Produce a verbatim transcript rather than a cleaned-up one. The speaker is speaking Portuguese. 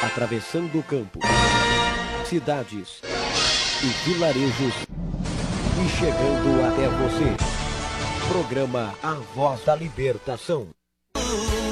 atravessando o campo, cidades e vilarejos e chegando até você. Programa A Voz da Libertação.